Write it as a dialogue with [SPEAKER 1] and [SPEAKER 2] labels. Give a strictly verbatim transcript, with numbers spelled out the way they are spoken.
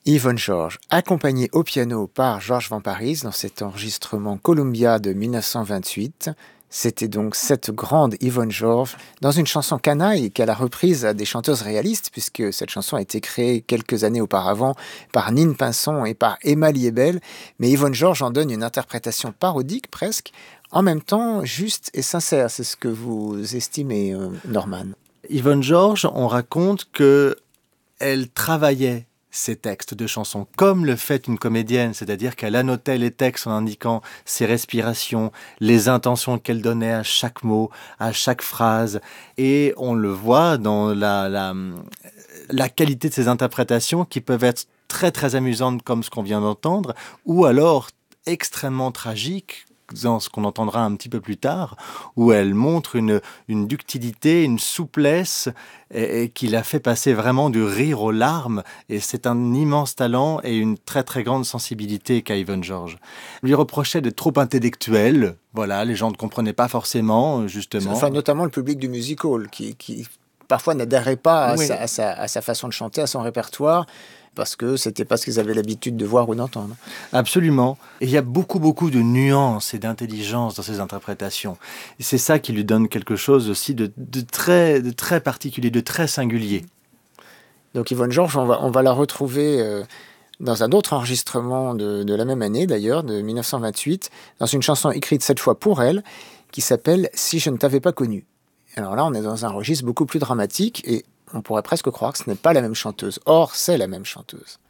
[SPEAKER 1] Yvonne Georges, accompagnée au piano par Georges Van Parijs dans cet enregistrement Columbia de mille neuf cent vingt-huit. C'était donc cette grande Yvonne Georges dans une chanson canaille qu'elle a reprise à des chanteuses réalistes, puisque cette chanson a été créée quelques années auparavant par Nine Pinson et par Emma Liebel. Mais Yvonne Georges en donne une interprétation parodique presque, en même temps juste et sincère. C'est ce que vous estimez, euh, Norman.
[SPEAKER 2] Yvonne Georges, on raconte qu'elle travaillait ses textes de chansons, comme le fait une comédienne, c'est-à-dire qu'elle annotait les textes en indiquant ses respirations, les intentions qu'elle donnait à chaque mot, à chaque phrase. Et on le voit dans la, la, la qualité de ses interprétations qui peuvent être très très amusantes comme ce qu'on vient d'entendre, ou alors extrêmement tragiques, dans ce qu'on entendra un petit peu plus tard, où elle montre une, une ductilité, une souplesse et, et qui la fait passer vraiment du rire aux larmes. Et c'est un immense talent et une très très grande sensibilité qu'a Yvonne Georges. On lui reprochait d'être trop intellectuelle. Voilà, les gens ne comprenaient pas forcément, justement.
[SPEAKER 1] Enfin, notamment le public du music hall, qui, qui parfois n'adhérait pas à,
[SPEAKER 2] Oui.
[SPEAKER 1] sa, à, sa, à sa façon de chanter, à son répertoire, parce que c'était pas ce qu'ils avaient l'habitude de voir ou d'entendre.
[SPEAKER 2] Absolument. Et il y a beaucoup, beaucoup de nuances et d'intelligence dans ses interprétations. Et c'est ça qui lui donne quelque chose aussi de, de, très, de très particulier, de très singulier.
[SPEAKER 1] Donc Yvonne Georges, on va, on va la retrouver euh, dans un autre enregistrement de, de la même année d'ailleurs, de mille neuf cent vingt-huit, dans une chanson écrite cette fois pour elle, qui s'appelle « Si je ne t'avais pas connu ». Alors là, on est dans un registre beaucoup plus dramatique et on pourrait presque croire que ce n'est pas la même chanteuse. Or, c'est la même chanteuse.